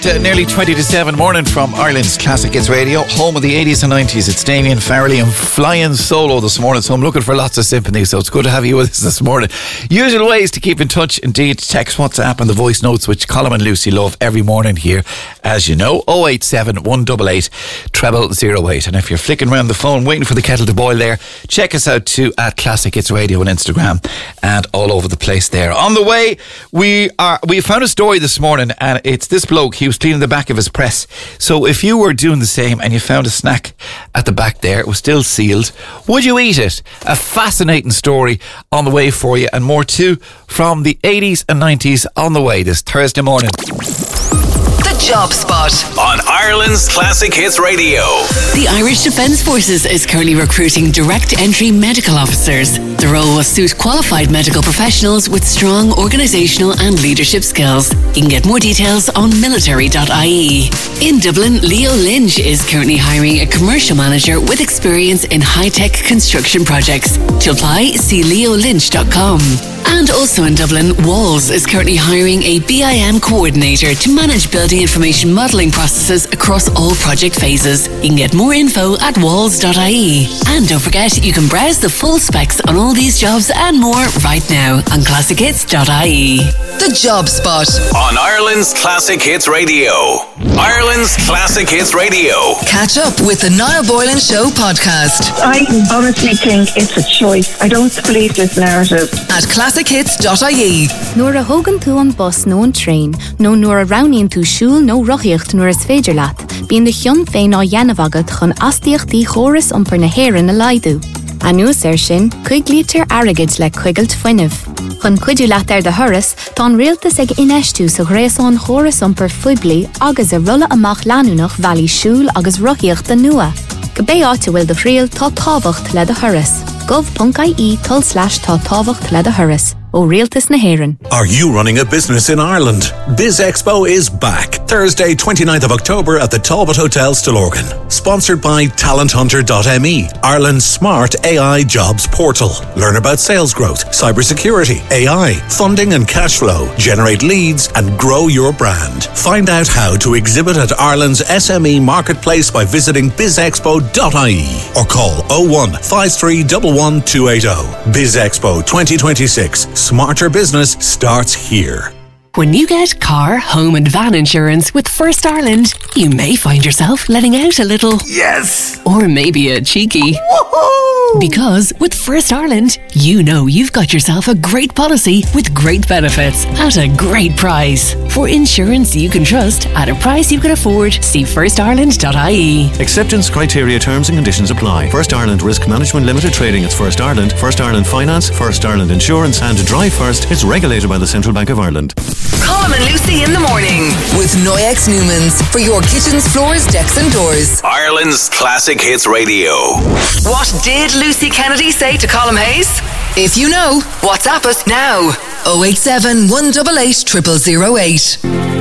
Nearly 20 to 7 morning from Ireland's Classic Hits Radio, home of the 80s and 90s. It's Damien Farrelly and flying solo this morning, so I'm looking for lots of sympathy, so it's good to have you with us this morning. Usual ways to keep in touch, indeed, text, WhatsApp and the voice notes, which Colm and Lucy love every morning here, as you know, 087 188 0008. And if you're flicking around the phone waiting for the kettle to boil there, check us out too at Classic Hits Radio on Instagram and all over the place there. On the way, we found a story this morning, and it's this bloke. He was cleaning the back of his press. So if you were doing the same and you found a snack at the back there, it was still sealed, would you eat it? A fascinating story on the way for you, and more too from the 80s and 90s on the way this Thursday morning. The Job Spot on Ireland's Classic Hits Radio. The Irish Defence Forces is currently recruiting direct entry medical officers. The role will suit qualified medical professionals with strong organisational and leadership skills. You can get more details on military.ie. In Dublin, Leo Lynch is currently hiring a commercial manager with experience in high-tech construction projects. To apply, see leolynch.com. And also in Dublin, Walls is currently hiring a BIM coordinator to manage building information modelling processes across all project phases. You can get more info at walls.ie. And don't forget, you can browse the full specs on all these jobs and more right now on classichits.ie. The Job Spot on Ireland's Classic Hits Radio. Ireland's Classic Hits Radio. Catch up with the Niall Boylan Show podcast. I honestly think it's a choice. I don't believe this narrative. At classichits.ie. Nuair a thugann tú an bus nó an train, nó nuair a roghnaíonn tú siúl nó rothíocht nuair is féidir leat, bíonn de chion féin á dhéanamh agat chun astaíochtaí chóras iompar na hÉireann a laghadú. Anuas sin, 5 lítir airgid le cuigailt fuinneamh. Chun cuidiú leat ar de thuras, tá an rialtas ag inistú sa ghréasán chóras iompar fuiblí agus a rulla amach leanúnach bhealaí siúl agus rothíocht den nua. Go bé áite bhfuil de phríal tá tábhacht le de thuras. gov.ie/tá tábhacht le de thuras. ó Rialtas na hÉireann. Are you running a business in Ireland? Biz Expo is back Thursday 29th of October at the Talbot Hotel, Stillorgan. Sponsored by talenthunter.me, Ireland's smart AI jobs portal. Learn about sales growth, cybersecurity, AI, funding and cash flow, generate leads and grow your brand. Find out how to exhibit at Ireland's SME marketplace by visiting bizexpo.ie or call 01 53 11 280. Biz Expo 2026. Smarter business starts here. When you get car, home and van insurance with First Ireland, you may find yourself letting out a little. Yes! Or maybe a cheeky. Woohoo! Because with First Ireland, you know you've got yourself a great policy with great benefits at a great price. For insurance you can trust at a price you can afford, see firstireland.ie. Acceptance criteria, terms and conditions apply. First Ireland Risk Management Limited Trading as First Ireland Finance, First Ireland Insurance and Drive First. It's regulated by the Central Bank of Ireland. Colm and Lucy in the morning with Noyex Newmans for your kitchens, floors, decks and doors. Ireland's Classic Hits Radio. What did Lucy Kennedy say to Colm Hayes? If you know, WhatsApp us now. 087 188 0008.